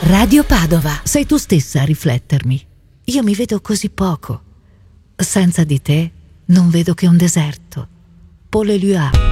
Radio Padova. Sei tu stessa a riflettermi. Io mi vedo così poco. Senza di te non vedo che un deserto. Paul Éluard.